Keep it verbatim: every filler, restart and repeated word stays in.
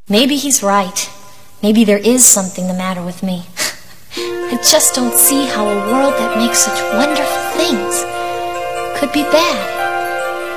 Maybe he's right. Maybe there is something the matter with me. I just don't see how a world that makes such wonderful things could be bad.